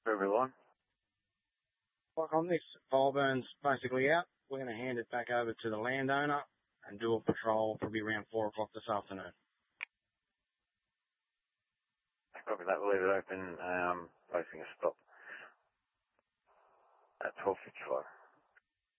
Everyone. Like on this, Fireburn's basically out. We're going to hand it back over to the landowner and do a patrol probably around 4 o'clock this afternoon. Copy that. We'll leave it open, placing a stop at 12:55.